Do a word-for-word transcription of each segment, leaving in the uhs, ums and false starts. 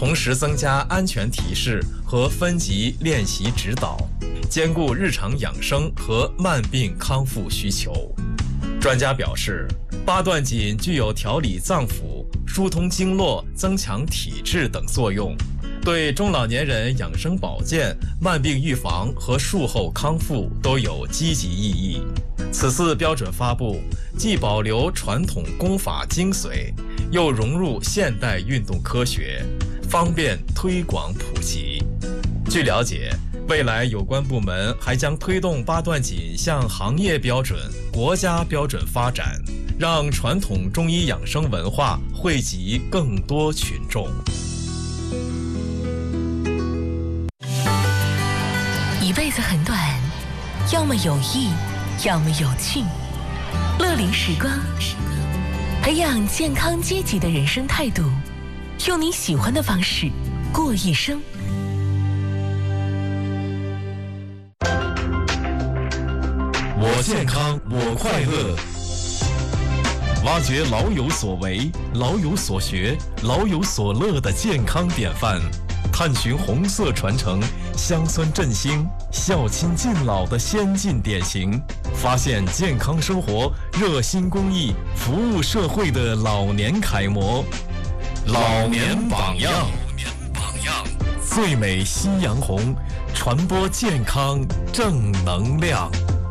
同时增加安全提示和分级练习指导，兼顾日常养生和慢病康复需求。专家表示，八段锦具有调理脏腑、疏通经络、增强体质等作用，对中老年人养生保健、慢病预防和术后康复都有积极意义。此次标准发布，既保留传统功法精髓，又融入现代运动科学，方便推广普及。据了解，未来有关部门还将推动八段锦向行业标准、国家标准发展，让传统中医养生文化惠及更多群众。 一辈子很短，要么有益，要么有趣。乐龄时光，培养健康积极的人生态度，用你喜欢的方式过一生。 我健康，我快乐。挖掘老有所为、老有所学、老有所乐的健康典范，探寻红色传承、乡村振兴、孝亲敬老的先进典型，发现健康生活、热心公益、服务社会的老年楷模。老年榜样，最美夕阳红，传播健康正能量。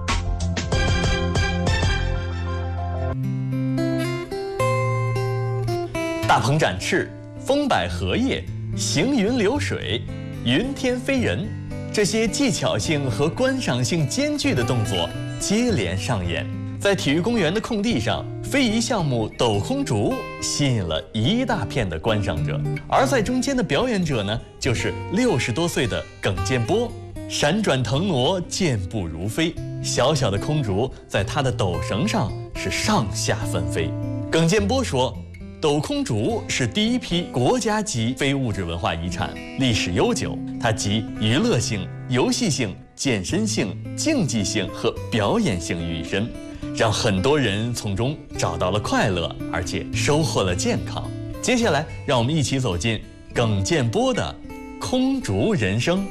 大鹏展翅，风摆荷叶，行云流水，云天飞人，这些技巧性和观赏性兼具的动作接连上演。在体育公园的空地上，非遗项目抖空竹吸引了一大片的观赏者，而在中间的表演者呢，就是六十多岁的耿建波，闪转腾挪，健步如飞，小小的空竹在他的抖绳上是上下翻飞。耿建波说，抖空竹是第一批国家级非物质文化遗产，历史悠久。它集娱乐性、游戏性、健身性、竞技性和表演性于一身，让很多人从中找到了快乐，而且收获了健康。接下来，让我们一起走进耿建波的空竹人生。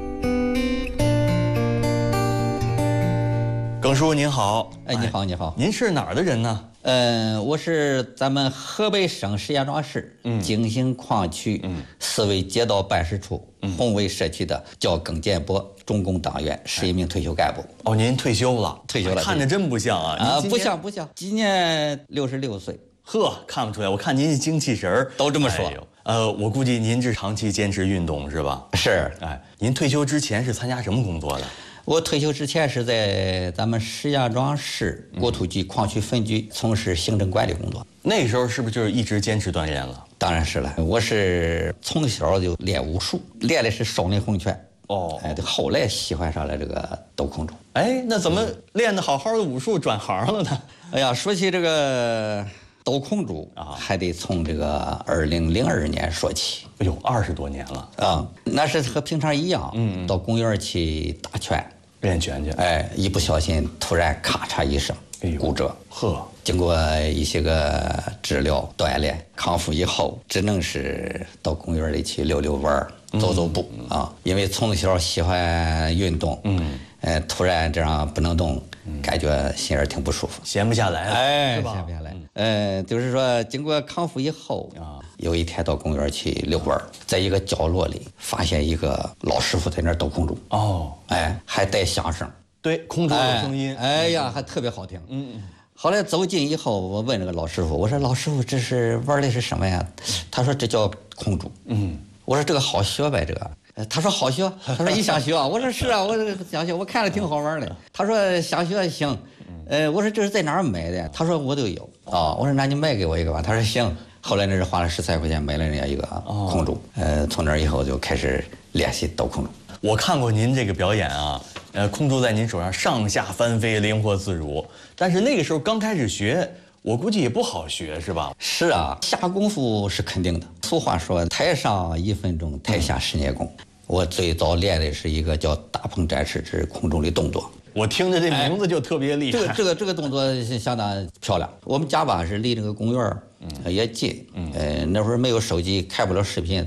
耿叔您好。 哎，你好，你好。 您是哪儿的人呢？ 嗯，我是咱们河北省石家庄市景兴矿区四维街道办事处宏伟社区的，叫耿建波，中共党员，是一名退休干部。 哦，您退休了？ 退休了， 看着真不像啊！ 啊，不像不像，今年六十六岁。 呵，看不出来，我看您精气神儿， 都这么说。哎、 呃，我估计您是长期坚持运动是吧？ 是。 哎，您退休之前是参加什么工作的？ 我退休之前是在咱们石家庄市国土局矿区分局从事行政管理工作。 那个时候是不是就是一直坚持锻炼了？ 当然是了，我是从小就练武术，练的是少林洪拳。 哦， 哎，后来喜欢上了这个抖空竹。 哎，那怎么练得好好的武术转行了呢？ 哎呀，说起这个抖空竹啊，还得从这个二零零二年说起。 哎呦，二十多年了啊！那是和平常一样，嗯，到公园去打拳。 练拳去， 哎，一不小心突然咔嚓一声，哎、骨折。 呵， 经过一些个治疗锻炼康复以后，只能是到公园里去溜溜弯、嗯、走走步啊。因为从小喜欢运动，嗯，呃，突然这样不能动，嗯、感觉心里挺不舒服， 闲不下来了， 哎， 是吧？ 闲不下来。嗯、呃，就是说，经过康复以后啊，有一天到公园去遛弯，在一个角落里发现一个老师傅在那儿抖空竹。哦，哎，还带响声。 对，空竹有声音。 哎，哎呀，还特别好听。嗯嗯。后来走近以后，我问那个老师傅，我说：“老师傅，这是玩的是什么呀？”他说：“这叫空竹。”嗯。我说：“这个好学呗，这个。”他说：“好学。”他说：“你想学啊？”我说：“是啊，我想学，我看着挺好玩的。”他说：“想学行。”呃，我说：“这是在哪儿买的？”他说：“我都有。”啊，我说：“那你卖给我一个吧。”他说：“行。”后来那是花了十三块钱买了人家一个空竹。呃，从那以后就开始练习抖空竹。 我看过您这个表演啊，呃，空竹在您手上上下翻飞，灵活自如。但是那个时候刚开始学，我估计也不好学，是吧？ 是啊，下功夫是肯定的。俗话说，台上一分钟，台下十年功。嗯、我最早练的是一个叫大鹏展翅之空中的动作。 我听着这名字就特别厉害。 哎、这个这个这个动作相当漂亮。我们家吧是离这个公园嗯也近，嗯，呃那会儿没有手机，看不了视频。